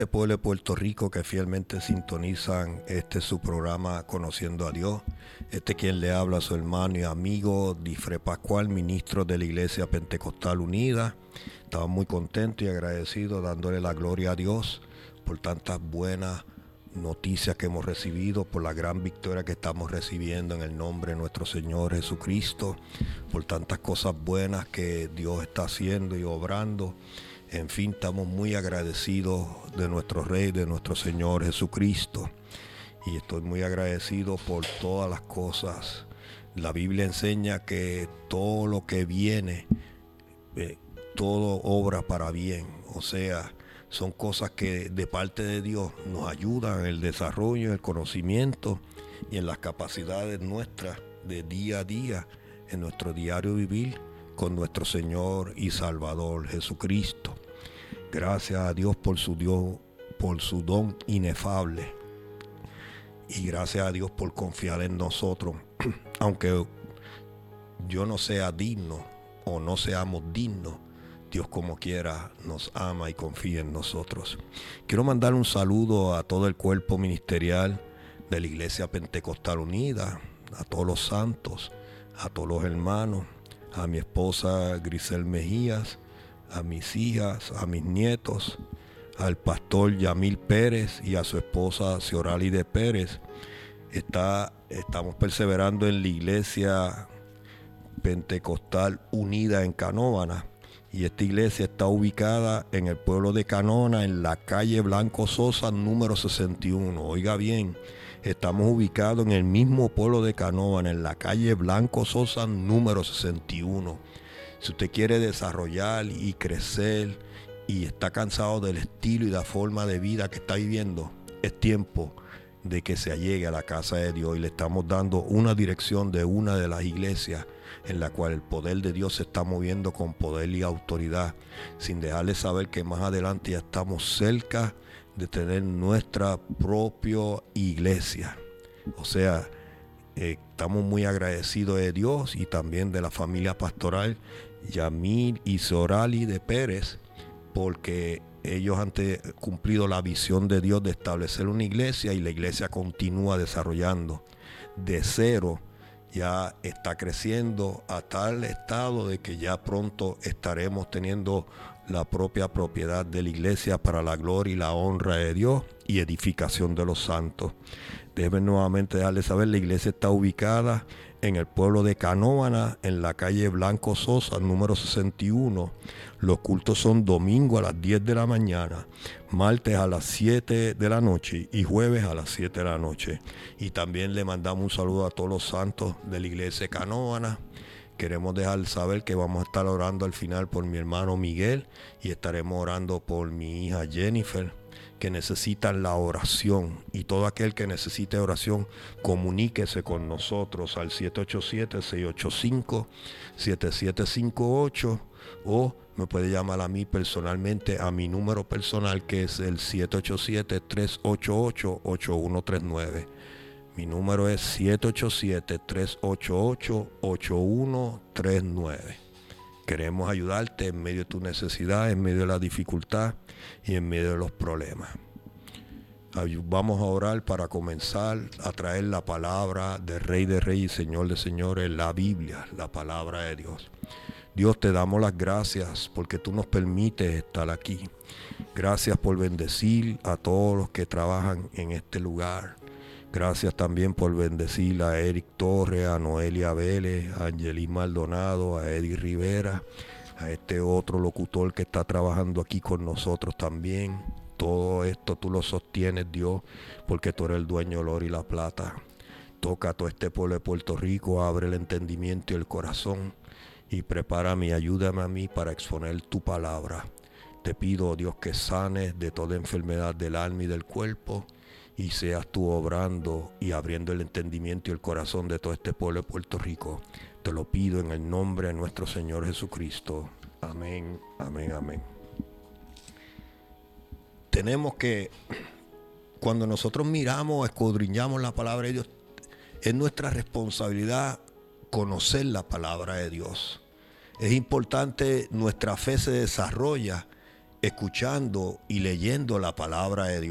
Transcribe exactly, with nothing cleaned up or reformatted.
El pueblo de Puerto Rico que fielmente sintonizan este su programa Conociendo a Dios. Este quien le habla a su hermano y amigo Difre Pascual, ministro de la Iglesia Pentecostal Unida. Estaba muy contento y agradecido dándole la gloria a Dios por tantas buenas noticias que hemos recibido, por la gran victoria que estamos recibiendo en el nombre de nuestro Señor Jesucristo, por tantas cosas buenas que Dios está haciendo y obrando. En fin, estamos muy agradecidos de nuestro Rey, de nuestro Señor Jesucristo. Y estoy muy agradecido por todas las cosas. La Biblia enseña que todo lo que viene, eh, todo obra para bien. O sea, son cosas que de parte de Dios nos ayudan en el desarrollo, en el conocimiento y en las capacidades nuestras de día a día, en nuestro diario vivir con nuestro Señor y Salvador Jesucristo. Gracias a Dios por su Dios, por su don inefable. Y gracias a Dios por confiar en nosotros. Aunque yo no sea digno o no seamos dignos, Dios como quiera nos ama y confía en nosotros. Quiero mandar un saludo a todo el cuerpo ministerial de la Iglesia Pentecostal Unida, a todos los santos, a todos los hermanos, a mi esposa Grisel Mejías, a mis hijas, a mis nietos, al pastor Yamil Pérez y a su esposa Ciorali de Pérez. Está, estamos perseverando en la Iglesia Pentecostal Unida en Canóvana, y esta iglesia está ubicada en el pueblo de Canóvana, en la calle Blanco Sosa número sesenta y uno. Oiga bien, estamos ubicados en el mismo pueblo de Canóvana, en la calle Blanco Sosa número sesenta y uno. Si usted quiere desarrollar y crecer y está cansado del estilo y la forma de vida que está viviendo, es tiempo de que se allegue a la casa de Dios, y le estamos dando una dirección de una de las iglesias en la cual el poder de Dios se está moviendo con poder y autoridad, sin dejarle saber que más adelante ya estamos cerca de tener nuestra propia iglesia. O sea, eh, estamos muy agradecidos de Dios y también de la familia pastoral Yamil y Ciorali de Pérez, porque ellos han cumplido la visión de Dios de establecer una iglesia, y la iglesia continúa desarrollando de cero. Ya está creciendo a tal estado de que ya pronto estaremos teniendo la propia propiedad de la iglesia para la gloria y la honra de Dios y edificación de los santos. Deben nuevamente darles saber, la iglesia está ubicada en el pueblo de Canóvana, en la calle Blanco Sosa, número sesenta y uno. Los cultos son domingo a las diez de la mañana, martes a las siete de la noche y jueves a las siete de la noche. Y también le mandamos un saludo a todos los santos de la iglesia de Canóvana. Queremos dejar saber que vamos a estar orando al final por mi hermano Miguel, y estaremos orando por mi hija Jennifer, que necesitan la oración. Y todo aquel que necesite oración, comuníquese con nosotros al siete ocho siete, seis ocho cinco, siete siete cinco ocho, o me puede llamar a mí personalmente a mi número personal, que es el siete ocho siete, tres ocho ocho, ocho uno tres nueve. Mi número es siete ocho siete, tres ocho ocho, ocho uno tres nueve. Queremos ayudarte en medio de tu necesidad, en medio de la dificultad y en medio de los problemas. Vamos a orar para comenzar a traer la palabra del Rey de Reyes y Señor de Señores, la Biblia, la palabra de Dios. Dios, te damos las gracias porque tú nos permites estar aquí. Gracias por bendecir a todos los que trabajan en este lugar. Gracias también por bendecir a Eric Torres, a Noelia Vélez, a Angelín Maldonado, a Eddie Rivera, a este otro locutor que está trabajando aquí con nosotros también. Todo esto tú lo sostienes, Dios, porque tú eres el dueño del oro y la plata. Toca a todo este pueblo de Puerto Rico, abre el entendimiento y el corazón, y prepárame y ayúdame a mí para exponer tu palabra. Te pido, Dios, que sanes de toda enfermedad del alma y del cuerpo, y seas tú obrando y abriendo el entendimiento y el corazón de todo este pueblo de Puerto Rico. Te lo pido en el nombre de nuestro Señor Jesucristo. Amén, amén, amén. Tenemos que, cuando nosotros miramos, escudriñamos la palabra de Dios, es nuestra responsabilidad conocer la palabra de Dios. Es importante, nuestra fe se desarrolla escuchando y leyendo la palabra de Dios.